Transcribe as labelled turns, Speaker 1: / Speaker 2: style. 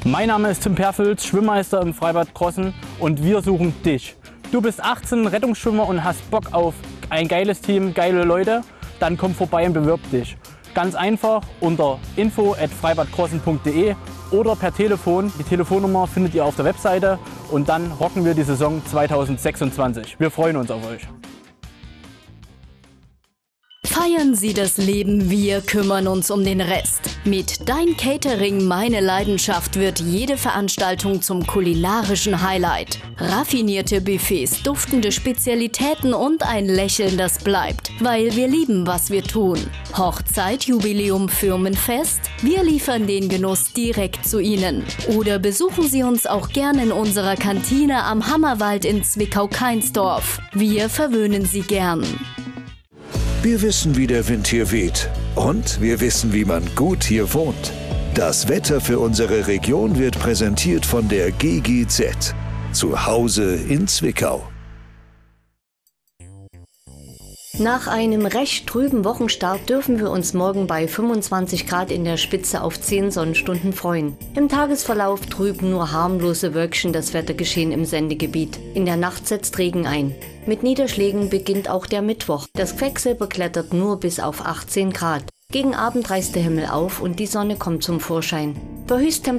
Speaker 1: Mein Name ist Tim Perfels, Schwimmmeister im Freibad Krossen und wir suchen dich. Du bist 18, Rettungsschwimmer und hast Bock auf ein geiles Team, geile Leute, dann komm vorbei und bewirb dich. Ganz einfach unter info@freibadkrossen.de oder per Telefon. Die Telefonnummer findet ihr auf der Webseite und dann rocken wir die Saison 2026. Wir freuen uns auf euch.
Speaker 2: Feiern Sie das Leben, wir kümmern uns um den Rest. Mit Dein Catering, meine Leidenschaft wird jede Veranstaltung zum kulinarischen Highlight. Raffinierte Buffets, duftende Spezialitäten und ein Lächeln, das bleibt, weil wir lieben, was wir tun. Hochzeit, Jubiläum, Firmenfest? Wir liefern den Genuss direkt zu Ihnen. Oder besuchen Sie uns auch gerne in unserer Kantine am Hammerwald in Zwickau-Kainsdorf. Wir verwöhnen Sie gern.
Speaker 3: Wir wissen, wie der Wind hier weht. Und wir wissen, wie man gut hier wohnt. Das Wetter für unsere Region wird präsentiert von der GGZ. Zu Hause in Zwickau.
Speaker 2: Nach einem recht trüben Wochenstart dürfen wir uns morgen bei 25 Grad in der Spitze auf 10 Sonnenstunden freuen. Im Tagesverlauf trüben nur harmlose Wölkchen das Wettergeschehen im Sendegebiet. In der Nacht setzt Regen ein. Mit Niederschlägen beginnt auch der Mittwoch. Das Quecksilber klettert nur bis auf 18 Grad. Gegen Abend reißt der Himmel auf und die Sonne kommt zum Vorschein. Bei Höchsttemperaturen